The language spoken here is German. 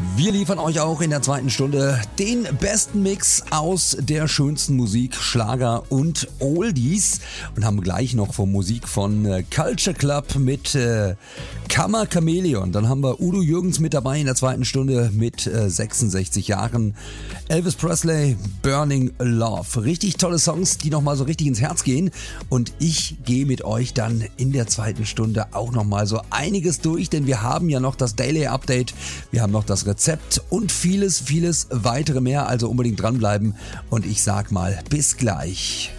Wir liefern euch auch in der zweiten Stunde den besten Mix aus der schönsten Musik, Schlager und Oldies und haben gleich noch von Musik von Culture Club mit Kammer Chameleon. Dann haben wir Udo Jürgens mit dabei in der zweiten Stunde mit 66 Jahren. Elvis Presley, Burning Love. Richtig tolle Songs, die nochmal so richtig ins Herz gehen. Und ich gehe mit euch dann in der zweiten Stunde auch nochmal so einiges durch, denn wir haben ja noch das Daily Update, wir haben noch das Rezept und vieles weitere mehr. Also unbedingt dranbleiben und ich sag mal bis gleich.